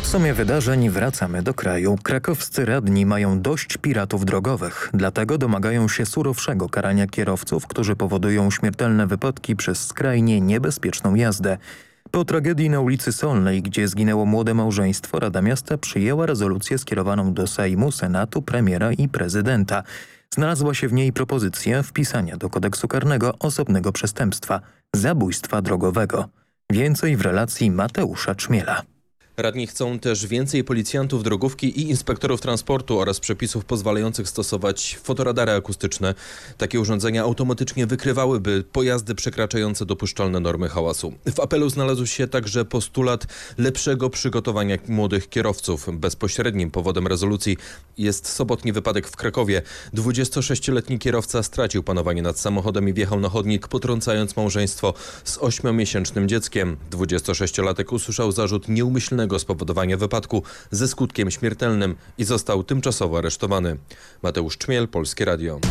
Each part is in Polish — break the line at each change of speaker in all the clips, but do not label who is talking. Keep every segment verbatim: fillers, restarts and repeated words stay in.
sumie wydarzeń wracamy do kraju. Krakowscy radni mają dość piratów drogowych, dlatego domagają się surowszego karania kierowców, którzy powodują śmiertelne wypadki przez skrajnie niebezpieczną jazdę. Po tragedii na ulicy Solnej, gdzie zginęło młode małżeństwo, Rada Miasta przyjęła rezolucję skierowaną do Sejmu, Senatu, premiera i prezydenta. Znalazła się w niej propozycja wpisania do kodeksu karnego osobnego przestępstwa – zabójstwa drogowego. Więcej w relacji Mateusza Czmiela.
Radni chcą też więcej policjantów drogówki i inspektorów transportu oraz przepisów pozwalających stosować fotoradary akustyczne. Takie urządzenia automatycznie wykrywałyby pojazdy przekraczające dopuszczalne normy hałasu. W apelu znalazł się także postulat lepszego przygotowania młodych kierowców. Bezpośrednim powodem rezolucji jest sobotni wypadek w Krakowie. dwudziestosześcioletni kierowca stracił panowanie nad samochodem i wjechał na chodnik, potrącając małżeństwo z ośmiomiesięcznym dzieckiem. dwudziestosześciolatek usłyszał zarzut nieumyślnego spowodowania wypadku ze skutkiem śmiertelnym i został tymczasowo aresztowany. Mateusz Czmiel, Polskie Radio.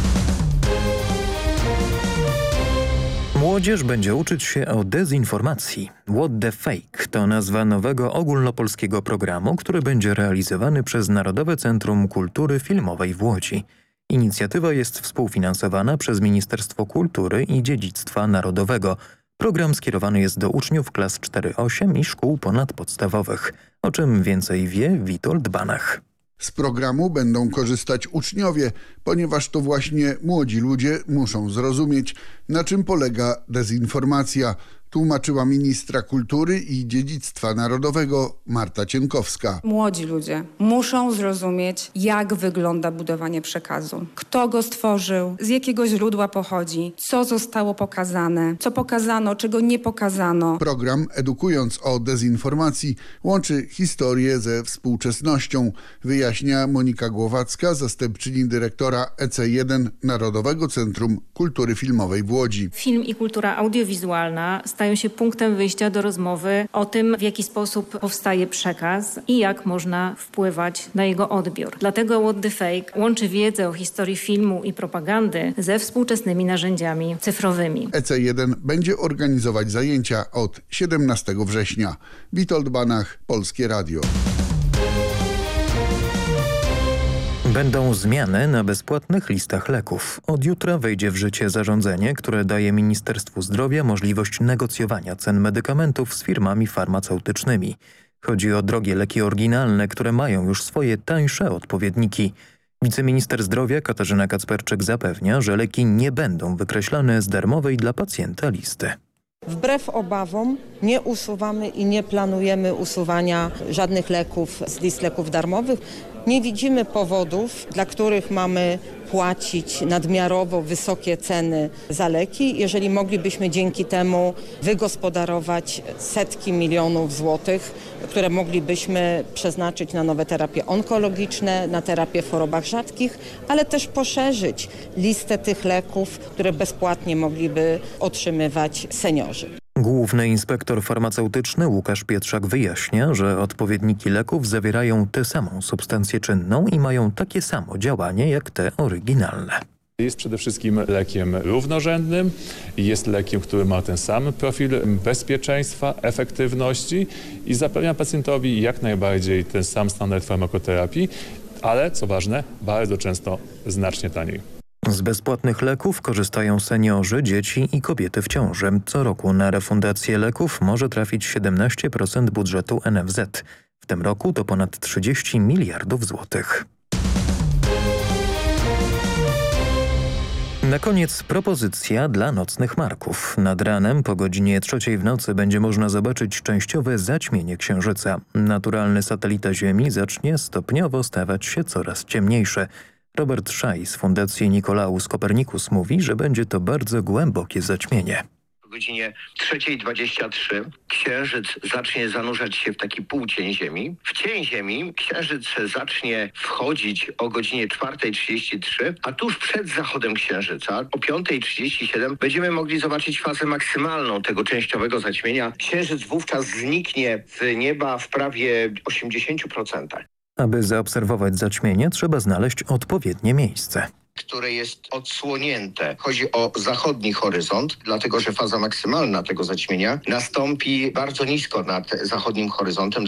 Młodzież będzie uczyć się o dezinformacji. What the Fake to nazwa nowego ogólnopolskiego programu, który będzie realizowany przez Narodowe Centrum Kultury Filmowej w Łodzi. Inicjatywa jest współfinansowana przez Ministerstwo Kultury i Dziedzictwa Narodowego. Program skierowany jest do uczniów klas cztery osiem i szkół ponadpodstawowych. O czym więcej wie Witold Banach.
Z programu będą korzystać uczniowie, ponieważ to właśnie młodzi ludzie muszą zrozumieć, na czym polega dezinformacja, tłumaczyła ministra kultury i dziedzictwa narodowego Marta Cienkowska.
Młodzi ludzie muszą zrozumieć, jak wygląda budowanie przekazu. Kto go stworzył, z jakiego źródła pochodzi, co zostało pokazane, co pokazano, czego nie pokazano.
Program, edukując o dezinformacji, łączy historię ze współczesnością, wyjaśnia Monika Głowacka, zastępczyni dyrektora E C jeden Narodowego Centrum Kultury Filmowej w Łodzi.
Film i kultura audiowizualna stają się punktem wyjścia do rozmowy o tym, w jaki sposób powstaje przekaz i jak można wpływać na jego odbiór. Dlatego What the Fake łączy wiedzę o historii filmu i propagandy ze współczesnymi narzędziami cyfrowymi.
E C jeden będzie organizować zajęcia od siedemnastego września. Witold Banach, Polskie Radio.
Będą zmiany na bezpłatnych listach leków. Od jutra wejdzie w życie zarządzenie, które daje Ministerstwu Zdrowia możliwość negocjowania cen medykamentów z firmami farmaceutycznymi. Chodzi o drogie leki oryginalne, które mają już swoje tańsze odpowiedniki. Wiceminister zdrowia Katarzyna Kacperczyk zapewnia, że leki nie będą wykreślane z darmowej dla pacjenta listy.
Wbrew obawom nie usuwamy i nie planujemy usuwania żadnych leków z list leków darmowych. Nie widzimy powodów, dla których mamy płacić nadmiarowo wysokie ceny za leki, jeżeli moglibyśmy dzięki temu wygospodarować setki milionów złotych, które moglibyśmy przeznaczyć na nowe terapie onkologiczne, na terapię w chorobach rzadkich, ale też poszerzyć listę tych leków, które bezpłatnie mogliby otrzymywać seniorzy.
Główny inspektor farmaceutyczny Łukasz Pietrzak wyjaśnia, że odpowiedniki leków zawierają tę samą substancję czynną i mają takie samo działanie jak te oryginalne.
Jest przede wszystkim lekiem równorzędnym i jest lekiem, który ma ten sam profil bezpieczeństwa, efektywności i zapewnia pacjentowi jak najbardziej ten sam standard farmakoterapii, ale co ważne, bardzo często znacznie taniej.
Z bezpłatnych leków korzystają seniorzy, dzieci i kobiety w ciąży. Co roku na refundację leków może trafić siedemnaście procent budżetu N F Z. W tym roku to ponad trzydzieści miliardów złotych. Na koniec propozycja dla nocnych marków. Nad ranem po godzinie trzeciej w nocy będzie można zobaczyć częściowe zaćmienie księżyca. Naturalny satelita Ziemi zacznie stopniowo stawać się coraz ciemniejszy. Robert Szaj z Fundacji Nicolaus Copernicus mówi, że będzie to bardzo głębokie zaćmienie.
O godzinie trzeciej dwadzieścia trzy księżyc zacznie zanurzać się w taki półcień Ziemi. W cień Ziemi księżyc zacznie wchodzić o godzinie czwartej trzydzieści trzy, a tuż przed zachodem księżyca o piątej trzydzieści siedem będziemy mogli zobaczyć fazę maksymalną tego częściowego zaćmienia. Księżyc wówczas zniknie z nieba w prawie osiemdziesięciu procentach.
Aby zaobserwować zaćmienie, trzeba znaleźć odpowiednie miejsce.
które jest odsłonięte. Chodzi o zachodni horyzont, dlatego że faza maksymalna tego zaćmienia nastąpi bardzo nisko nad zachodnim horyzontem.